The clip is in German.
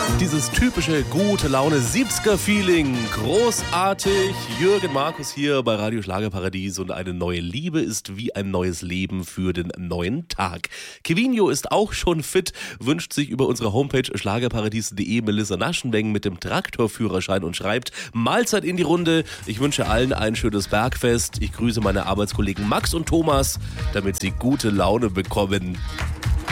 Dieses typische gute Laune 70er-Feeling, großartig. Jürgen Markus hier bei Radio Schlagerparadies und eine neue Liebe ist wie ein neues Leben für den neuen Tag. Kevinho ist auch schon fit, wünscht sich über unsere Homepage schlagerparadies.de Melissa Naschenweng mit dem Traktorführerschein und schreibt: Mahlzeit in die Runde. Ich wünsche allen ein schönes Bergfest. Ich grüße meine Arbeitskollegen Max und Thomas, damit sie gute Laune bekommen.